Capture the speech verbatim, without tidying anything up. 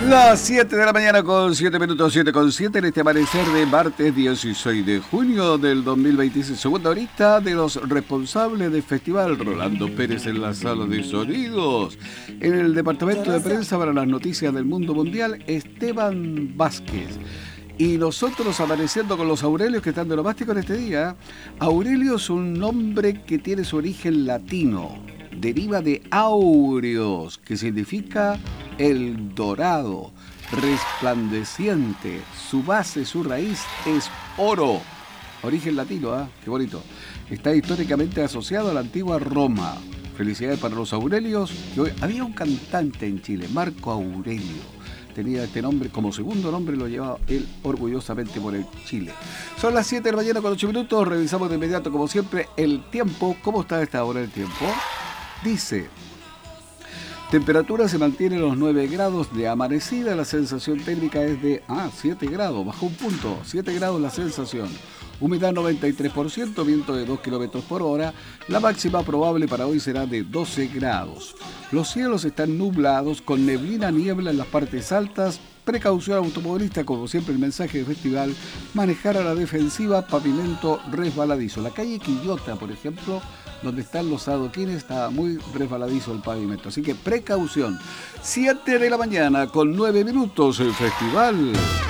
Las siete de la mañana con siete minutos, siete con siete en este amanecer de martes dieciséis de junio del dos mil veintiséis. Segunda horita de los responsables del festival. Rolando Pérez en la sala de sonidos. En el departamento de prensa para las noticias del mundo mundial, Esteban Vázquez. Y nosotros amaneciendo con los Aurelios que están de lo mástico en este día. Aurelio es un nombre que tiene su origen latino. Deriva de aureos, que significa el dorado, resplandeciente. Su base, su raíz es oro. Origen latino, ¿ah? ¿eh? Qué bonito. Está históricamente asociado a la antigua Roma. Felicidades para los Aurelios. Que hoy... Había un cantante en Chile, Marco Aurelio. Tenía este nombre, como segundo nombre lo llevaba él orgullosamente por el Chile. Son las siete de la mañana con ocho minutos. Revisamos de inmediato, como siempre, el tiempo. ¿Cómo está a esta hora el tiempo? Dice, temperatura se mantiene en los nueve grados de amanecida, la sensación térmica es de ah, siete grados, bajó un punto, siete grados la sensación. Humedad noventa y tres por ciento, viento de dos kilómetros por hora, la máxima probable para hoy será de doce grados. Los cielos están nublados con neblina, niebla en las partes altas. Precaución automovilista, como siempre el mensaje de festival, manejar a la defensiva, pavimento resbaladizo. La calle Quillota, por ejemplo, donde están los adoquines, está muy resbaladizo el pavimento, así que precaución. siete de la mañana con nueve minutos el festival.